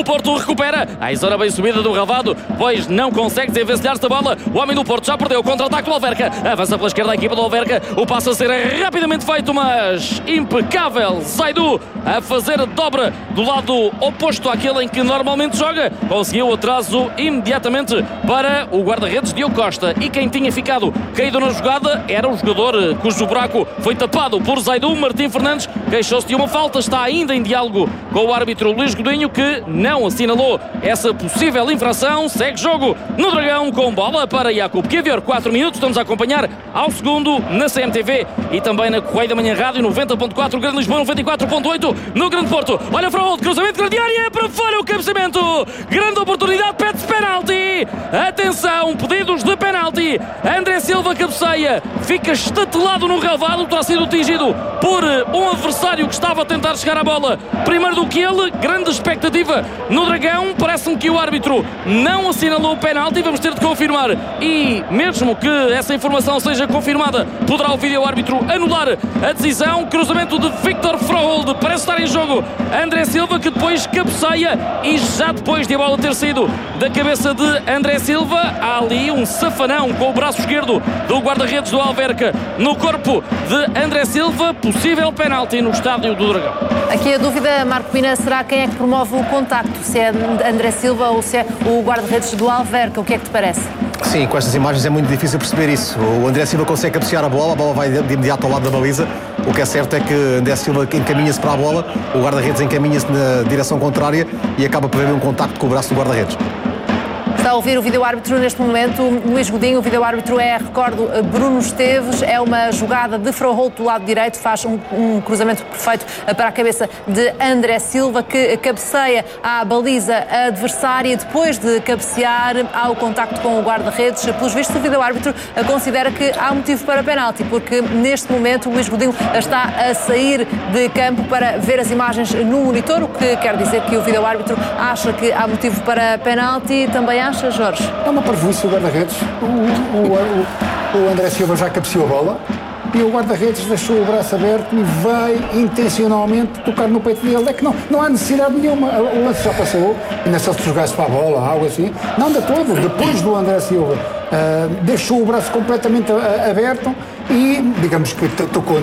O Porto recupera. A zona bem subida do relvado, pois não consegue desenvencilhar-se da bola. O homem do Porto já perdeu o contra-ataque do Alverca. Avança pela esquerda a equipa do Alverca. O passo a ser rapidamente feito, mas impecável. Zaidu a fazer a dobra do lado oposto àquele em que normalmente joga. Conseguiu o atraso imediatamente para o guarda-redes Diogo Costa. E quem tinha ficado caído na jogada era o jogador cujo buraco foi tapado por Zaidu. Martim Fernandes queixou-se de uma falta. Está ainda em diálogo com o árbitro Luís Godinho, que não assinalou essa possível infração. Segue jogo no Dragão com bola para Jakub Kiwior. 4 minutos, estamos a acompanhar ao segundo na CMTV e também na Correia da Manhã Rádio 90.4, Grande Lisboa 94.8 no Grande Porto. Olha para o cruzamento, grande área, para fora o cabeceamento. Grande oportunidade, pede-se penalti. Atenção, pedidos de penalti. André Silva cabeceia, fica estatelado no relvado, terá sido atingido por um adversário que estava a tentar chegar à bola primeiro do que ele. Grande expectativa no Dragão. Parece-me que o árbitro não assinalou o penalti. Vamos ter de confirmar, e mesmo que essa informação seja confirmada, poderá o vídeo-árbitro anular a decisão. Cruzamento de Victor Froholt, parece estar em jogo André Silva, que depois cabeceia, e já depois de a bola ter saído da cabeça de André Silva, há ali um safanão com o braço esquerdo do guarda-redes do Alverca no corpo de André Silva. Possível penalti no estádio do Dragão. Aqui a dúvida, Marco Pina, será quem é que promove o contacto? Se é André Silva ou se é o guarda-redes do Alverca? O que é que te parece? Sim, com estas imagens é muito difícil perceber isso. O André Silva consegue cabecear a bola vai de imediato ao lado da baliza. O que é certo é que André Silva encaminha-se para a bola, o guarda-redes encaminha-se na direção contrária e acaba por haver um contacto com o braço do guarda-redes. Está a ouvir o vídeo-árbitro neste momento, Luís Godinho. O vídeo-árbitro é, recordo, Bruno Esteves. É uma jogada de Froholt do lado direito, faz um cruzamento perfeito para a cabeça de André Silva, que cabeceia à baliza adversária. Depois de cabecear, há o contacto com o guarda-redes. Pelos vistos, o vídeo-árbitro considera que há motivo para penalti, porque neste momento o Luís Godinho está a sair de campo para ver as imagens no monitor, o que quer dizer que o vídeo-árbitro acha que há motivo para penalti. Também acha, Jorge? É uma parvoíce o guarda-redes. O André Silva já cabeceou a bola e o guarda-redes deixou o braço aberto e vai intencionalmente tocar no peito dele. É que não há necessidade nenhuma. O lance já passou, ainda só se jogasse para a bola, algo assim. Não, de todo. Depois do André Silva deixou o braço completamente aberto e, digamos que tocou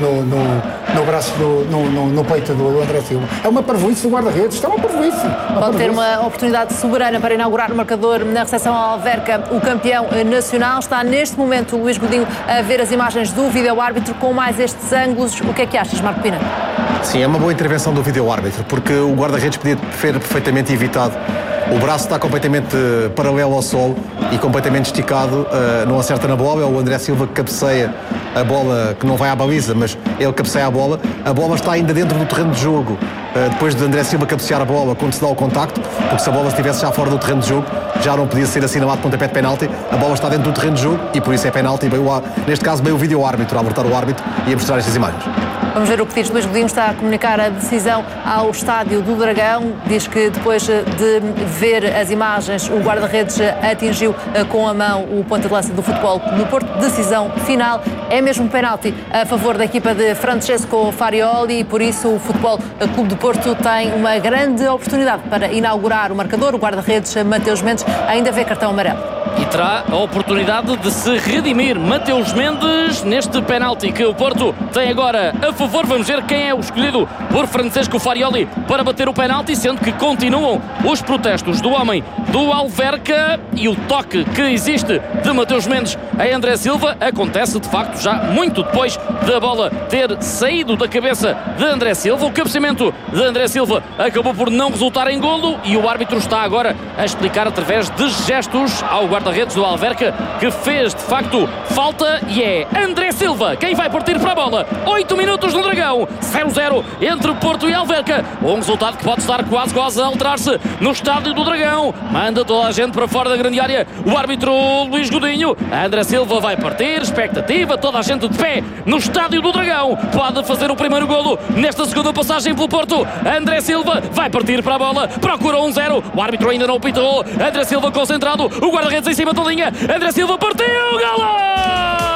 no braço, no peito do André Silva. É uma parvoíce do guarda-redes, está uma parvoíce. Pode ter uma oportunidade soberana para inaugurar o marcador na recepção ao Alverca, o campeão nacional. Está neste momento o Luís Godinho a ver as imagens do vídeo-árbitro com mais estes ângulos. O que é que achas, Marco Pina? Sim, é uma boa intervenção do vídeo-árbitro, porque o guarda-redes podia ter perfeitamente evitado. O braço está completamente paralelo ao solo e completamente esticado, não acerta na bola. É o André Silva que cabeceia a bola, que não vai à baliza, mas ele cabeceia a bola está ainda dentro do terreno de jogo. Depois de André Silva cabecear a bola quando se dá o contacto, porque se a bola estivesse já fora do terreno de jogo, já não podia ser assinalado pontapé de penalti. A bola está dentro do terreno de jogo e por isso é penalti. Neste caso veio o vídeo-árbitro a alertar o árbitro e a mostrar estas imagens. Vamos ver o que diz Luís Godinho. Está a comunicar a decisão ao estádio do Dragão. Diz que depois de ver as imagens, o guarda-redes atingiu com a mão o ponta de lança do Futebol no Porto. Decisão final. É mesmo penalti a favor da equipa de Francesco Farioli e por isso o Futebol Clube do Porto tem uma grande oportunidade para inaugurar o marcador. O guarda-redes Mateus Mendes ainda vê cartão amarelo. E terá a oportunidade de se redimir Mateus Mendes neste penalti que o Porto tem agora a favor. Vamos ver quem é o escolhido por Francesco Farioli para bater o penalti, sendo que continuam os protestos do homem do Alverca e o toque que existe de Mateus Mendes a André Silva acontece de facto já muito depois da bola ter saído da cabeça de André Silva. O cabeceamento de André Silva acabou por não resultar em golo e o árbitro está agora a explicar através de gestos ao guarda-redes do Alverca que fez de facto falta e é André Silva quem vai partir para a bola. 8 minutos no Dragão, 0-0 entre Porto e Alverca, um resultado que pode estar quase a alterar-se no estádio do Dragão. Manda toda a gente para fora da grande área o árbitro Luís Godinho. André Silva vai partir, expectativa, toda a gente de pé no estádio do Dragão, pode fazer o primeiro golo nesta segunda passagem pelo Porto. André Silva vai partir para a bola, procura 1-0, o árbitro ainda não pitou. André Silva concentrado, o guarda-redes em cima da linha, André Silva partiu, golo!